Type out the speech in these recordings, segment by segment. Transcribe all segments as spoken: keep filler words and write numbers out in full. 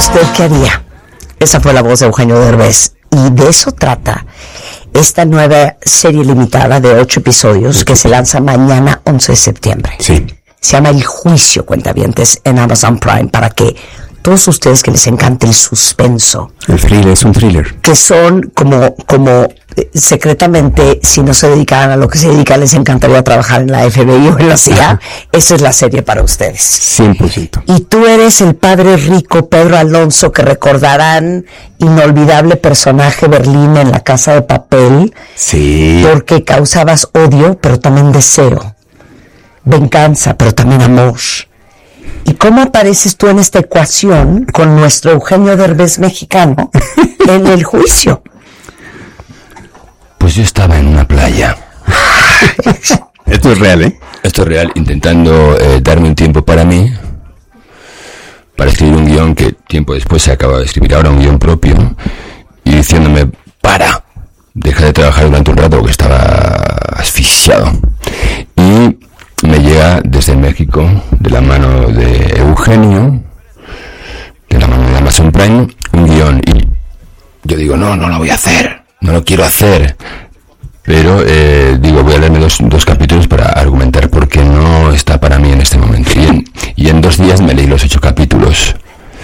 ¿Usted qué haría? Esa fue la voz de Eugenio Derbez. Y de eso trata esta nueva serie limitada de ocho episodios que se lanza mañana once de septiembre. Sí. Se llama El Juicio, cuentavientes, en Amazon Prime, para que todos ustedes que les encanta el suspenso. El thriller, es un thriller. Que son como, como eh, secretamente, si no se dedicaran a lo que se dedican, les encantaría trabajar en la F B I o en la C I A. Esa es la serie para ustedes. cien por ciento. Y tú eres el padre rico Pedro Alonso, que recordarán, inolvidable personaje Berlín en La Casa de Papel. Sí. Porque causabas odio, pero también deseo. Venganza, pero también amor. ¿Y cómo apareces tú en esta ecuación con nuestro Eugenio Derbez mexicano en El Juicio? Pues yo estaba en una playa. Esto es real, ¿eh? Esto es real, intentando eh, darme un tiempo para mí, para escribir un guión que tiempo después se acaba de escribir ahora, un guión propio, y diciéndome, para, deja de trabajar durante un rato porque estaba asfixiado. Y me llega desde México, de la mano de Eugenio, de la mano de Amazon Prime, un guión. Y yo digo, no, no lo voy a hacer, no lo quiero hacer. Pero eh, digo, voy a leerme dos, dos capítulos para argumentar por qué no está para mí en este momento. Y en, y en dos días me leí los ocho capítulos.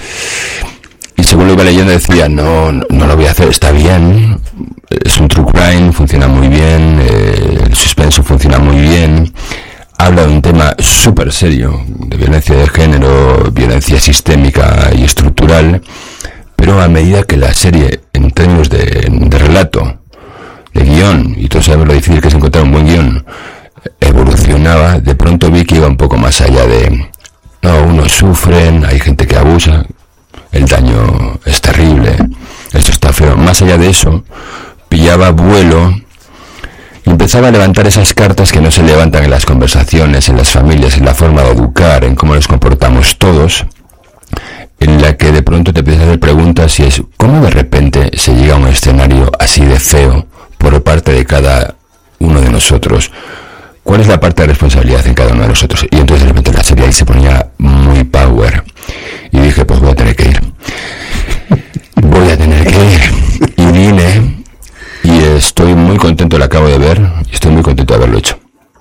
Y según lo iba leyendo decía, no, no, no lo voy a hacer, está bien. Es un true crime, funciona muy bien, eh, el suspenso funciona muy bien. Habla de un tema súper serio, de violencia de género, violencia sistémica y estructural, pero a medida que la serie, en términos de, de relato, de guión, y todos sabemos lo difícil que es encontrar un buen guión, evolucionaba, de pronto vi que iba un poco más allá de, no, unos sufren, hay gente que abusa, el daño es terrible, esto está feo. Más allá de eso, pillaba vuelo, empezaba a levantar esas cartas que no se levantan en las conversaciones, en las familias, en la forma de educar, en cómo nos comportamos todos, en la que de pronto te empiezas a hacer preguntas y es, ¿cómo de repente se llega a un escenario así de feo por parte de cada uno de nosotros? ¿Cuál es la parte de responsabilidad en cada uno de nosotros? Y entonces de repente la serie ahí se ponía muy power. Y dije, pues voy a tener que ir. Voy a tener que ir. Y vine... Y estoy muy contento, la acabo de ver, y estoy muy contento de haberlo hecho.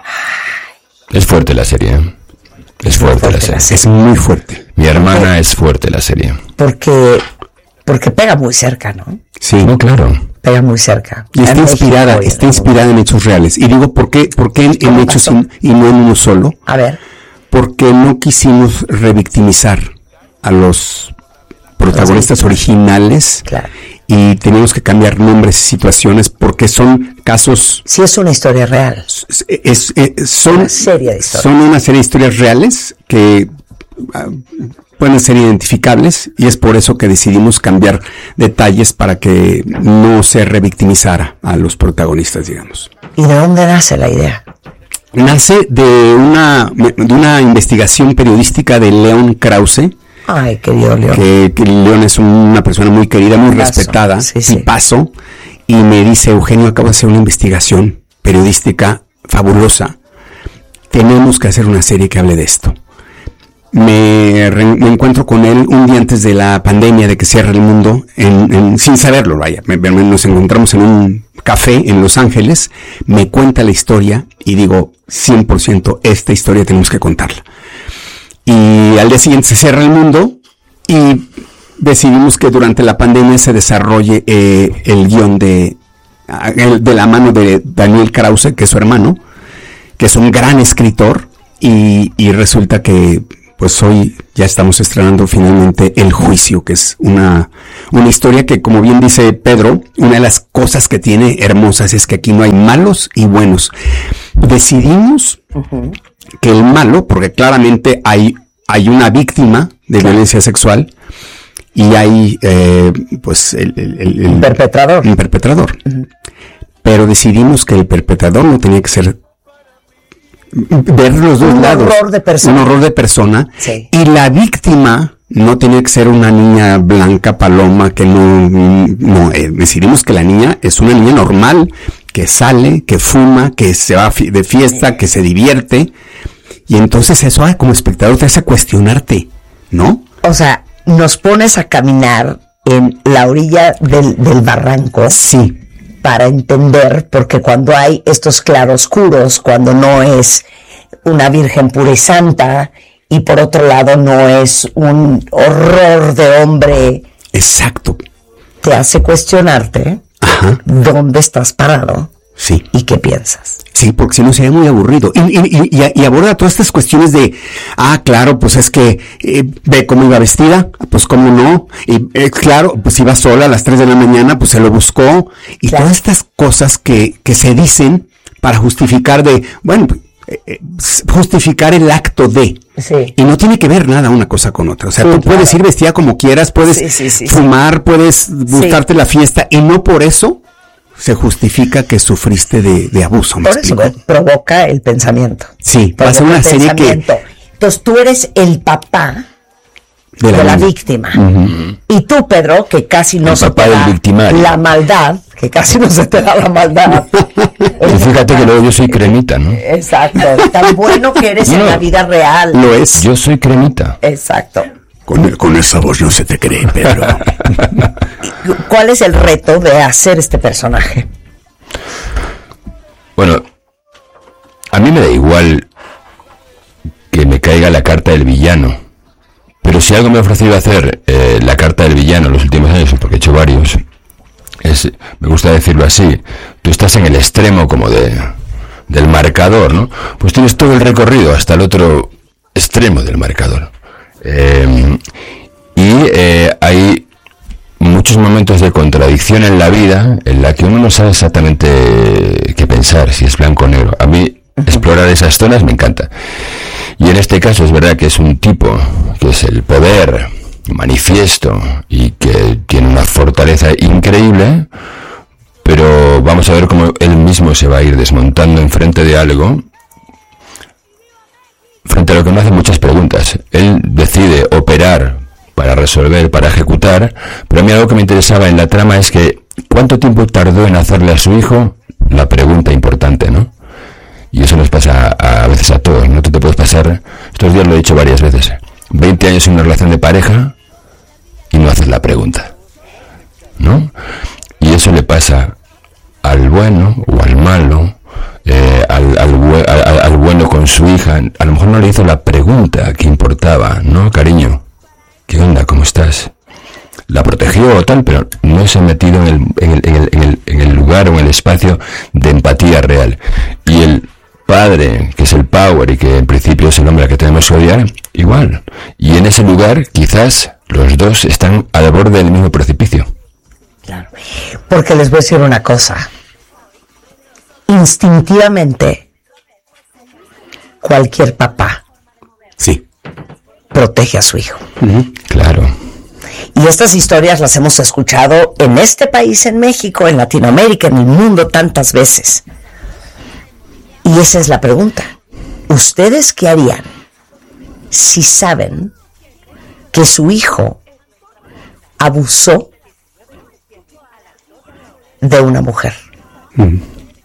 Es fuerte la serie, ¿eh? Es fuerte, fuerte la serie. Es muy fuerte. Mi hermana es fuerte la serie. Porque, porque pega muy cerca, ¿no? Sí. No, claro. Pega muy cerca. Y está inspirada, está inspirada en hechos reales. Y digo, ¿por qué, por qué en, en hechos y, y no en uno solo? A ver. Porque no quisimos revictimizar a los protagonistas originales. Claro. Y tenemos que cambiar nombres y situaciones porque son casos... Sí, es una historia real. Es, es, es, son, una serie de historias. Son una serie de historias reales que uh, pueden ser identificables y es por eso que decidimos cambiar detalles para que no se revictimizara a los protagonistas, digamos. ¿Y de dónde nace la idea? Nace de una, de una investigación periodística de León Krause. Ay, querido León. Que, que León es una persona muy querida, muy Paso. respetada, Sí, sí. y paso, y me dice, Eugenio, acabo de hacer una investigación periodística fabulosa. Tenemos que hacer una serie que hable de esto. Me, re, me encuentro con él un día antes de la pandemia, de que cierra el mundo, en, en, sin saberlo, vaya. Me, me, nos encontramos en un café en Los Ángeles, me cuenta la historia y digo, cien por ciento, esta historia tenemos que contarla. Y al día siguiente se cierra el mundo y decidimos que durante la pandemia se desarrolle eh, el guión de, el, de la mano de Daniel Krause, que es su hermano, que es un gran escritor, y, y resulta que pues hoy ya estamos estrenando finalmente El Juicio, que es una, una historia que, como bien dice Pedro, una de las cosas que tiene hermosas es que aquí no hay malos y buenos. Decidimos uh-huh. que el malo, porque claramente hay, hay una víctima de claro. violencia sexual y hay eh, pues el, el, el, el perpetrador, el perpetrador. Uh-huh. Pero decidimos que el perpetrador no tenía que ser ver los dos un lados, horror de persona. un horror de persona, sí. y la víctima no tenía que ser una niña blanca paloma que no, no eh, decidimos que la niña es una niña normal, que sale, que fuma, que se va de fiesta, que se divierte, y entonces eso ah, como espectador te hace cuestionarte, ¿no? O sea, nos pones a caminar en la orilla del, del barranco. Sí. Para entender, porque cuando hay estos claroscuros, cuando no es una virgen pura y santa, y por otro lado no es un horror de hombre. Exacto. Te hace cuestionarte. Ajá. Dónde estás parado. Sí. ¿Y qué piensas? Sí, porque si no sería muy aburrido. Y, y, y, y aborda todas estas cuestiones de, ah, claro, pues es que, eh, ve cómo iba vestida, pues cómo no. Y eh, claro, pues iba sola a las tres de la mañana, pues se lo buscó. Y claro, todas estas cosas que, que se dicen para justificar de, bueno, eh, justificar el acto de. Sí. Y no tiene que ver nada una cosa con otra. O sea, sí, tú claro, puedes ir vestida como quieras, puedes sí, sí, sí, fumar, sí, puedes gustarte sí, la fiesta, y no por eso se justifica que sufriste de, de abuso. ¿Me por explico? Eso provoca el pensamiento. Sí, va a ser una serie que... Entonces tú eres el papá de la, de la víctima. Uh-huh. Y tú, Pedro, que casi no el se te da la maldad, que casi no se te da la maldad. Y fíjate que luego yo soy cremita, ¿no? Exacto, tan bueno que eres no, en la vida real. Lo es. Yo soy cremita. Exacto. Con, el, con esa voz no se te cree, Pedro. ¿Cuál es el reto de hacer este personaje? Bueno, a mí me da igual que me caiga la carta del villano, pero si algo me ha ofrecido hacer eh, la carta del villano en los últimos años, porque he hecho varios, es, me gusta decirlo así, tú estás en el extremo como de del marcador, ¿no? Pues tienes todo el recorrido hasta el otro extremo del marcador. Eh, y eh, hay muchos momentos de contradicción en la vida en la que uno no sabe exactamente qué pensar, si es blanco o negro. A mí explorar esas zonas me encanta. Y en este caso es verdad que es un tipo que es el poder manifiesto y que tiene una fortaleza increíble, pero vamos a ver cómo él mismo se va a ir desmontando enfrente de algo, frente a lo que me hace muchas preguntas. Él decide operar para resolver, para ejecutar, pero a mí algo que me interesaba en la trama es que ¿cuánto tiempo tardó en hacerle a su hijo? La pregunta importante, ¿no? Y eso nos pasa a, a veces a todos, ¿no? Tú te puedes pasar, estos días lo he dicho varias veces, veinte años en una relación de pareja y no haces la pregunta, ¿no? Y eso le pasa al bueno o al malo, eh, al, al, al, al bueno con su hija. A lo mejor no le hizo la pregunta que importaba, ¿no? Cariño, ¿qué onda? ¿Cómo estás? La protegió o tal, pero no se ha metido en el, en el, en el, en el, en el lugar o en el espacio de empatía real. Y el padre, que es el power y que en principio es el hombre al que tenemos que odiar, igual. Y en ese lugar quizás los dos están al borde del mismo precipicio. Claro, porque les voy a decir una cosa. Instintivamente, cualquier papá sí protege a su hijo. Uh-huh. Claro. Y estas historias las hemos escuchado en este país, en México, en Latinoamérica, en el mundo tantas veces. Y esa es la pregunta. ¿Ustedes qué harían si saben que su hijo abusó de una mujer? Mm.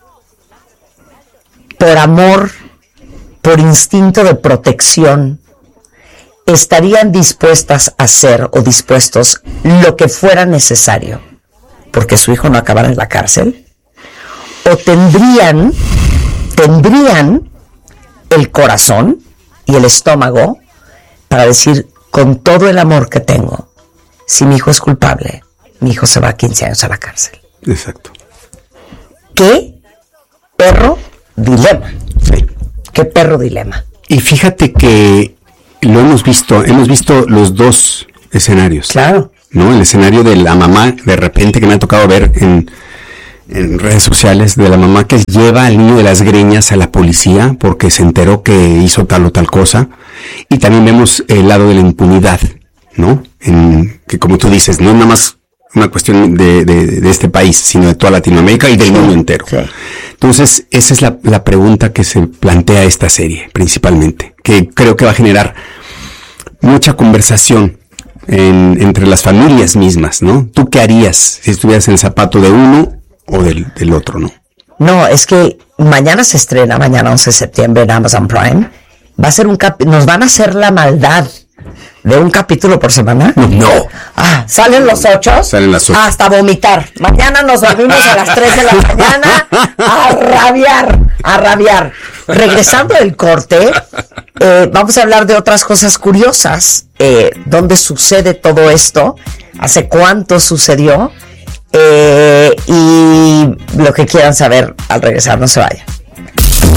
Por amor, por instinto de protección, ¿estarían dispuestas a hacer o dispuestos lo que fuera necesario porque su hijo no acabara en la cárcel? ¿O tendrían, tendrían el corazón y el estómago para decir, con todo el amor que tengo, si mi hijo es culpable, mi hijo se va a quince años a la cárcel? Exacto. ¿Qué perro dilema? Sí. ¿Qué perro dilema? Y fíjate que lo hemos visto, hemos visto los dos escenarios. Claro. ¿No? El escenario de la mamá, de repente, que me ha tocado ver en, en redes sociales, de la mamá que lleva al niño de las greñas a la policía porque se enteró que hizo tal o tal cosa. Y también vemos el lado de la impunidad, ¿no? En, que como tú dices, no es nada más una cuestión de, de, de este país, sino de toda Latinoamérica y del sí, mundo entero. Sí. Entonces, esa es la, la pregunta que se plantea esta serie, principalmente, que creo que va a generar mucha conversación en, entre las familias mismas, ¿no? ¿Tú qué harías si estuvieras en el zapato de uno o del, del otro, no? No, es que mañana se estrena, mañana once de septiembre en Amazon Prime, va a ser un cap- nos van a hacer la maldad ¿De un capítulo por semana? No. Ah, ¿salen los ocho? Salen las ocho. Hasta vomitar. Mañana nos dormimos a las tres de la mañana a rabiar, a rabiar. Regresando del corte, eh, vamos a hablar de otras cosas curiosas. Eh, ¿Dónde sucede todo esto? ¿Hace cuánto sucedió? Eh, y lo que quieran saber al regresar, no se vayan.